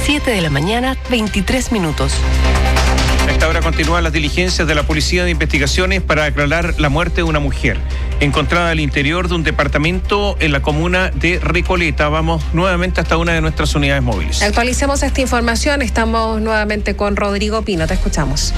7 de la mañana, 23 minutos. A esta hora continúan las diligencias de la Policía de Investigaciones para aclarar la muerte de una mujer encontrada al interior de un departamento en la comuna de Recoleta. Vamos nuevamente hasta una de nuestras unidades móviles. Actualicemos esta información. Estamos nuevamente con Rodrigo Pino. Te escuchamos.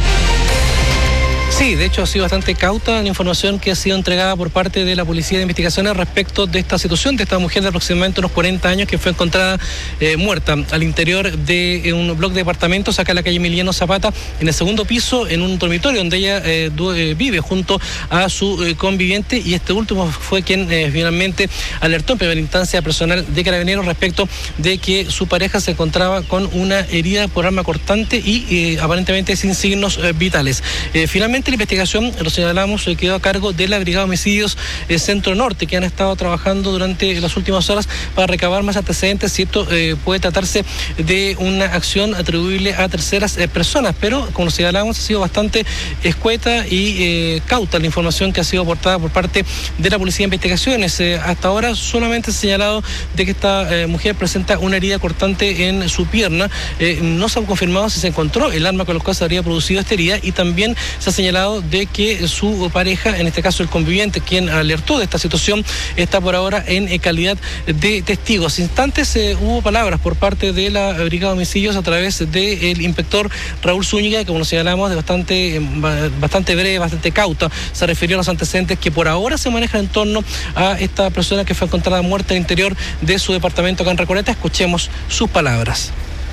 Sí, de hecho ha sido bastante cauta la información que ha sido entregada por parte de la Policía de Investigaciones respecto de esta situación, de esta mujer de aproximadamente unos 40 años que fue encontrada muerta al interior de un bloque de departamentos acá en la calle Emiliano Zapata, en el segundo piso, en un dormitorio donde ella vive junto a su conviviente, y este último fue quien finalmente alertó en primera instancia a personal de Carabineros respecto de que su pareja se encontraba con una herida por arma cortante y aparentemente sin signos vitales. Finalmente la investigación, lo señalamos, quedó a cargo de la Brigada de Homicidios Centro Norte, que han estado trabajando durante las últimas horas para recabar más antecedentes si esto puede tratarse de una acción atribuible a terceras personas, pero como lo señalamos, ha sido bastante escueta y cauta la información que ha sido aportada por parte de la Policía de Investigaciones. Hasta ahora solamente se ha señalado de que esta mujer presenta una herida cortante en su pierna. No se ha confirmado si se encontró el arma con la cual se habría producido esta herida, y también se ha señalado de que su pareja, en este caso el conviviente, quien alertó de esta situación, está por ahora en calidad de testigo. Hace instantes hubo palabras por parte de la Brigada de Homicidios a través del inspector Raúl Zúñiga, que como lo señalamos, de bastante breve, bastante cauta, se refirió a los antecedentes que por ahora se manejan en torno a esta persona que fue encontrada muerta al interior de su departamento acá en Recoleta. Escuchemos sus palabras.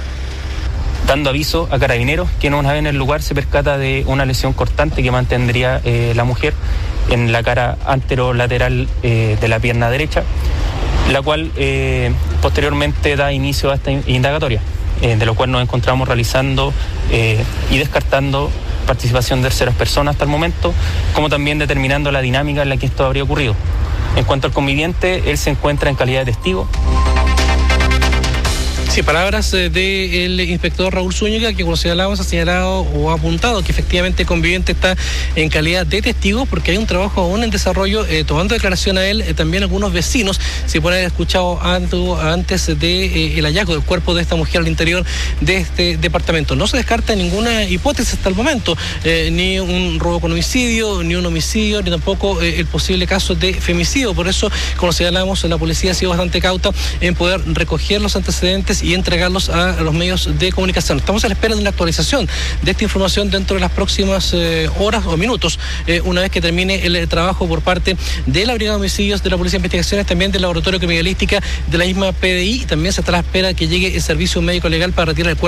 Dando aviso a Carabineros, que una vez en el lugar se percata de una lesión cortante que mantendría la mujer en la cara anterolateral de la pierna derecha, la cual posteriormente da inicio a esta indagatoria, de lo cual nos encontramos realizando y descartando participación de terceras personas hasta el momento, como también determinando la dinámica en la que esto habría ocurrido. En cuanto al conviviente, él se encuentra en calidad de testigo. Sí, palabras del inspector Raúl Zúñiga, que como señalábamos ha señalado o ha apuntado que efectivamente el conviviente está en calidad de testigo, porque hay un trabajo aún en desarrollo, tomando declaración a él, también algunos vecinos, si pueden haber escuchado antes del hallazgo del cuerpo de esta mujer al interior de este departamento. No se descarta ninguna hipótesis hasta el momento, ni un robo con homicidio, ni un homicidio, ni tampoco el posible caso de femicidio. Por eso, como señalamos, la policía ha sido bastante cauta en poder recoger los antecedentes y entregarlos a los medios de comunicación. Estamos a la espera de una actualización de esta información dentro de las próximas horas o minutos, una vez que termine el trabajo por parte de la Brigada de Homicidios, de la Policía de Investigaciones, también del Laboratorio de Criminalística de la misma PDI. También se está a la espera que llegue el servicio médico legal para retirar el cuerpo